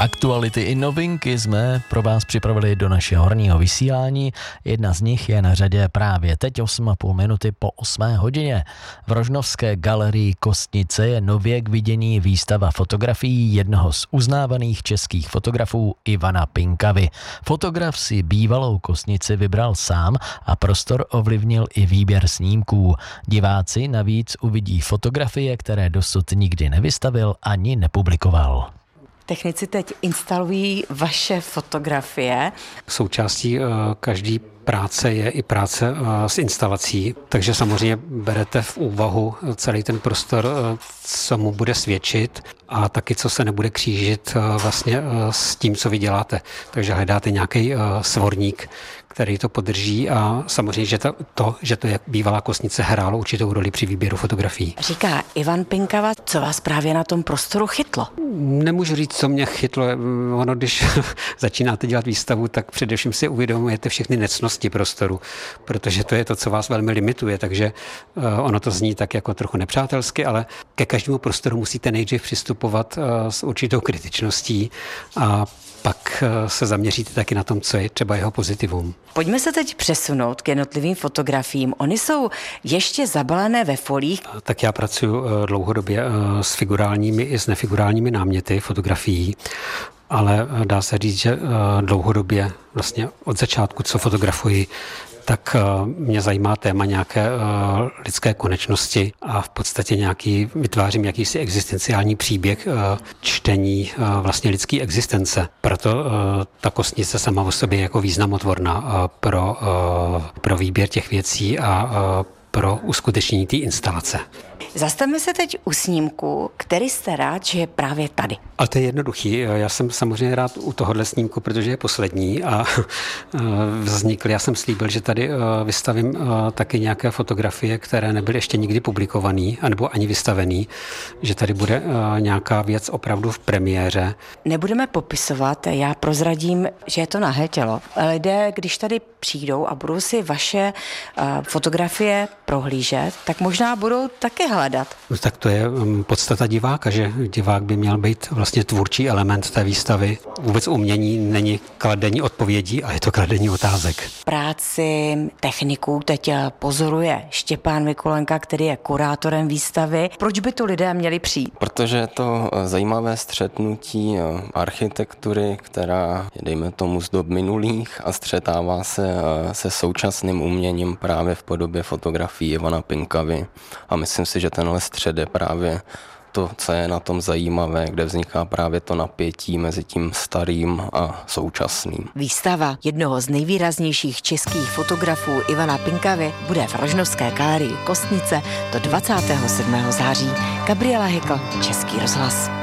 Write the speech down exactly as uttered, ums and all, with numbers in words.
Aktuality i novinky jsme pro vás připravili do našeho horního vysílání. Jedna z nich je na řadě právě teď osm a půl minuty po osmé hodině. V Rožnovské galerii Kostnice je nově k vidění výstava fotografií jednoho z uznávaných českých fotografů Ivana Pinkavy. Fotograf si bývalou Kostnici vybral sám a prostor ovlivnil i výběr snímků. Diváci navíc uvidí fotografie, které dosud nikdy nevystavil ani nepublikoval. Technici teď instalují vaše fotografie. Součástí uh, každý práce je i práce uh, s instalací, takže samozřejmě berete v úvahu celý ten prostor, uh, co mu bude svědčit a taky, co se nebude křížit uh, vlastně uh, s tím, co vy děláte. Takže hledáte nějaký uh, svorník, který to podrží a samozřejmě, že to, to, že to je bývalá Kostnice, hrálo určitou roli při výběru fotografií. Říká Ivan Pinkava, co vás právě na tom prostoru chytlo? Nemůžu říct, co mě chytlo. Ono, když začínáte dělat výstavu, tak především si uvědomujete všechny necnosti prostoru, protože to je to, co vás velmi limituje, takže ono to zní tak jako trochu nepřátelsky, ale ke každému prostoru musíte nejdřív přistupovat s určitou kritičností a pak se zaměříte taky na tom, co je třeba jeho pozitivum. Pojďme se teď přesunout k jednotlivým fotografiím. Oni jsou ještě zabalené ve folích. Tak já pracuji dlouhodobě s figurálními i s nefigurálními náměty fotografií, ale dá se říct, že dlouhodobě, vlastně od začátku, co fotografuji, tak mě zajímá téma nějaké lidské konečnosti a v podstatě nějaký, vytvářím jakýsi existenciální příběh čtení vlastně lidské existence. Proto ta Kostnice sama o sobě je jako významotvorná pro, pro výběr těch věcí a pro uskutečnění té instalace. Zastavme se teď u snímku, který jste rád, že je právě tady. Ale to je jednoduchý. Já jsem samozřejmě rád u tohohle snímku, protože je poslední a vznikl. Já jsem slíbil, že tady vystavím taky nějaké fotografie, které nebyly ještě nikdy publikované, anebo ani vystavený, že tady bude nějaká věc opravdu v premiéře. Nebudeme popisovat, já prozradím, že je to nahé tělo. Lidé, když tady přijdou a budou si vaše fotografie prohlížet, tak možná budou také hledat. No, tak to je podstata diváka, že divák by měl být vlastně tvůrčí element té výstavy. Vůbec umění není kladení odpovědí, ale je to kladení otázek. Práci techniků teď pozoruje Štěpán Mikulenka, který je kurátorem výstavy. Proč by tu lidé měli přijít? Protože je to zajímavé střetnutí architektury, která je, dejme tomu, z dob minulých a střetává se se současným uměním právě v podobě fotografií Ivana Pinkavy. A myslím si, že tenhle střed je právě to, co je na tom zajímavé, kde vzniká právě to napětí mezi tím starým a současným. Výstava jednoho z nejvýraznějších českých fotografů Ivana Pinkavy bude v Rožnovské galerii Kostnice do dvacátého sedmého září. Gabriela Hekl, Český rozhlas.